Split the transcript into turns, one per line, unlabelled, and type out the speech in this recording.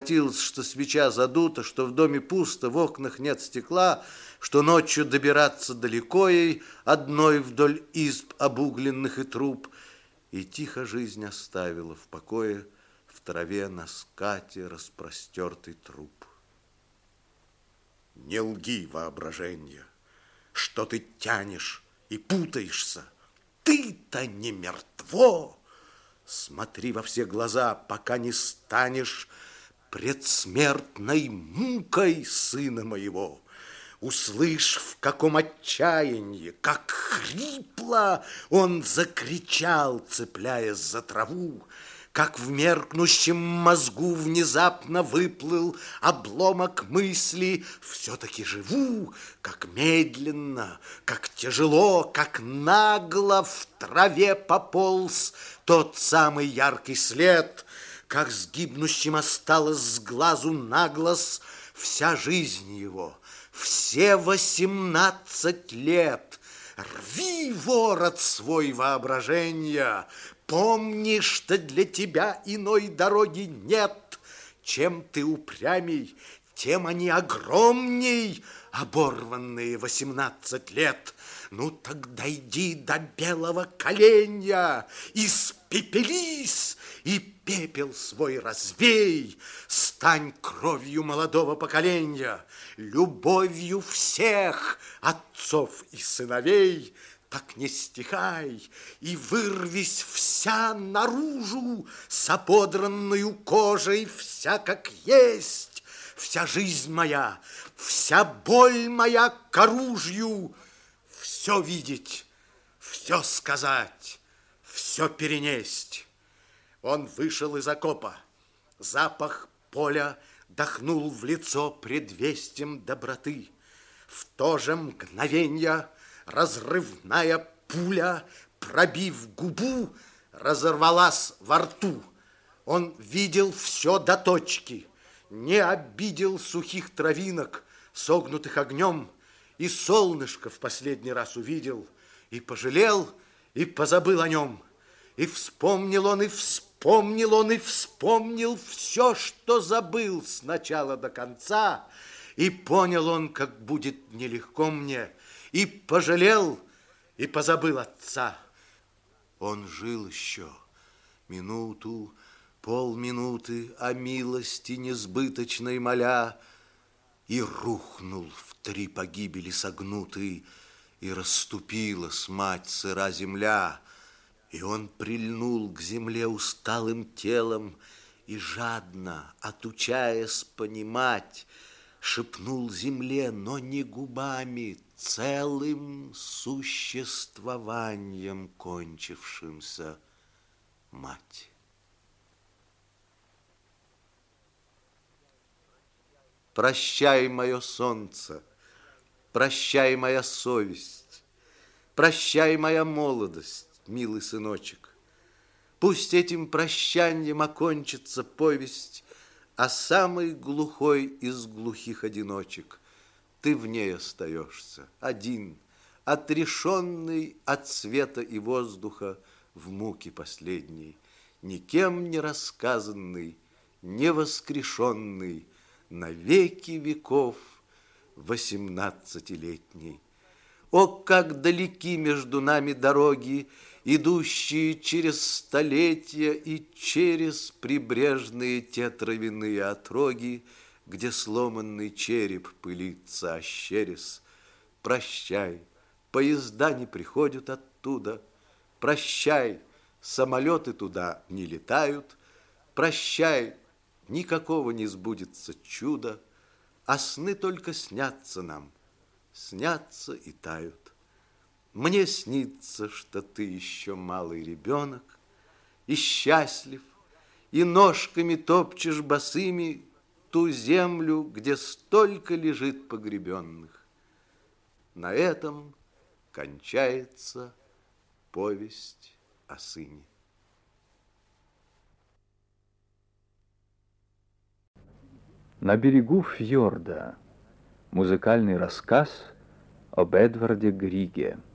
спохватился, что свеча задута, что в доме пусто, в окнах нет стекла, что ночью добираться далеко ей, одной вдоль изб обугленных и труб. И тихо жизнь оставила в покое в траве на скате распростертый труп. Не лги, воображенье, что ты тянешь и путаешься. Ты-то не мертво. Смотри во все глаза, пока не станешь предсмертной мукой сына моего. Услышь, в каком отчаянии, как хрипло он закричал, цепляясь за траву, как в меркнущем мозгу внезапно выплыл обломок мысли: все-таки живу, как медленно, как тяжело, как нагло в траве пополз тот самый яркий след, как с гибнущим осталось с глазу на глаз вся жизнь его, все 18 лет. Рви ворот свой воображения, помни, что для тебя иной дороги нет. Чем ты упрямей, тем они огромней, оборванные 18 лет. Ну так дойди до белого коленя, испепелись и пепел свой развей, стань кровью молодого поколения, любовью всех отцов и сыновей. Так не стихай и вырвись вся наружу, с ободранную кожей вся как есть. Вся жизнь моя, вся боль моя к оружию. Все видеть, все сказать, все перенесть. Он вышел из окопа. Запах поля дохнул в лицо предвестием доброты. В то же мгновенье разрывная пуля, пробив губу, разорвалась во рту. Он видел все до точки, не обидел сухих травинок, согнутых огнем, и солнышко в последний раз увидел, и пожалел, и позабыл о нем. И вспомнил он, и вспомнил он, и вспомнил все, что забыл с начала до конца, и понял он, как будет нелегко мне, и пожалел, и позабыл отца. Он жил еще минуту, полминуты, о милости несбыточной моля, и рухнул в 3 погибели согнутый, и расступилась мать сыра земля, и он прильнул к земле усталым телом и жадно, отучаясь понимать, шепнул земле, но не губами, целым существованием кончившимся: мать. Прощай, мое солнце, прощай, моя совесть, прощай, моя молодость, милый сыночек. Пусть этим прощаньем окончится повесть о самой глухой из глухих одиночек. Ты в ней остаешься, один, отрешенный от света и воздуха в муке последней, никем не рассказанный, не воскрешенный, на веки веков 18-летний. О, как далеки между нами дороги, идущие через столетия и через прибрежные те травяные отроги, где сломанный череп пылится ощерез. Прощай, поезда не приходят оттуда. Прощай, самолеты туда не летают. Прощай, никакого не сбудется чуда, а сны только снятся нам, снятся и тают. Мне снится, что ты еще малый ребенок, и счастлив, и ножками топчешь босыми ту землю, где столько лежит погребенных. На этом кончается повесть о сыне.
На берегу фьорда. Музыкальный рассказ об Эдварде Григе.